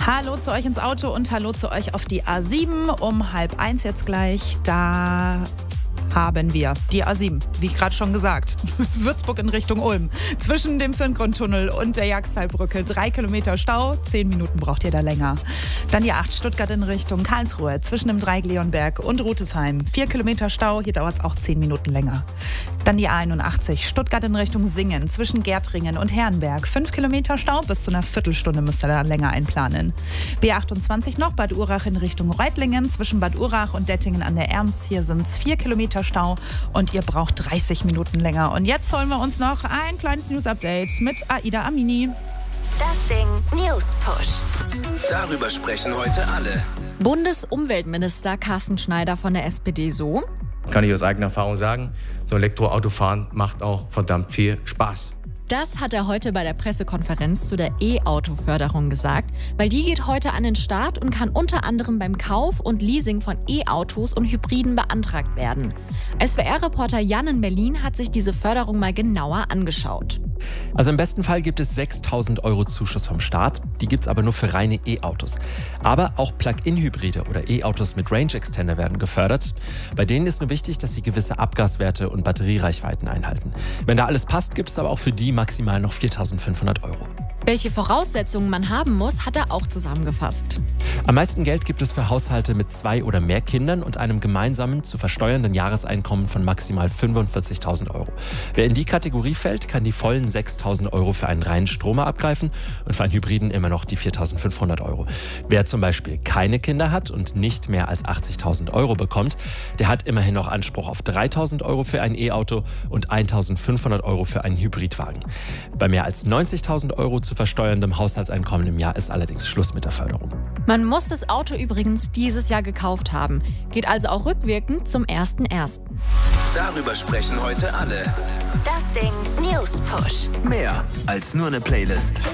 Hallo zu euch ins Auto und hallo zu euch auf die A7 um 12:30 jetzt gleich. Da haben wir die A7, wie gerade schon gesagt. Würzburg in Richtung Ulm. Zwischen dem Firngrundtunnel und der Jagstalbrücke 3 Kilometer Stau. 10 Minuten braucht ihr da länger. Dann die 8 Stuttgart in Richtung Karlsruhe. Zwischen dem Dreieck Leonberg und Rutesheim. 4 Kilometer Stau. Hier dauert es auch 10 Minuten länger. Dann die A81 Stuttgart in Richtung Singen. Zwischen Gärtringen und Herrenberg. 5 Kilometer Stau. Bis zu einer Viertelstunde müsst ihr da länger einplanen. B28 noch Bad Urach in Richtung Reutlingen. Zwischen Bad Urach und Dettingen an der Erms. Hier sind es 4 Kilometer Stau und ihr braucht 30 Minuten länger. Und jetzt holen wir uns noch ein kleines News-Update mit Aida Amini. Das Ding News Push. Darüber sprechen heute alle. Bundesumweltminister Carsten Schneider von der SPD so: Kann ich aus eigener Erfahrung sagen, so Elektroautofahren macht auch verdammt viel Spaß. Das hat er heute bei der Pressekonferenz zu der E-Auto-Förderung gesagt, weil die geht heute an den Start und kann unter anderem beim Kauf und Leasing von E-Autos und Hybriden beantragt werden. SWR-Reporter Jan in Berlin hat sich diese Förderung mal genauer angeschaut. Also im besten Fall gibt es 6.000 € Zuschuss vom Staat. Die gibt es aber nur für reine E-Autos. Aber auch Plug-in-Hybride oder E-Autos mit Range Extender werden gefördert. Bei denen ist nur wichtig, dass sie gewisse Abgaswerte und Batteriereichweiten einhalten. Wenn da alles passt, gibt es aber auch für die maximal noch 4.500 €. Welche Voraussetzungen man haben muss, hat er auch zusammengefasst. Am meisten Geld gibt es für Haushalte mit 2 oder mehr Kindern und einem gemeinsamen zu versteuernden Jahreseinkommen von maximal 45.000 €. Wer in die Kategorie fällt, kann die vollen 6.000 € für einen reinen Stromer abgreifen und für einen Hybriden immer noch die 4.500 €. Wer zum Beispiel keine Kinder hat und nicht mehr als 80.000 € bekommt, der hat immerhin noch Anspruch auf 3.000 € für ein E-Auto und 1.500 € für einen Hybridwagen. Bei mehr als 90.000 € zu versteuerndem Haushaltseinkommen im Jahr ist allerdings Schluss mit der Förderung. Man muss das Auto übrigens dieses Jahr gekauft haben. Geht also auch rückwirkend zum 01.01. Darüber sprechen heute alle. Das Ding News Push. Mehr als nur eine Playlist.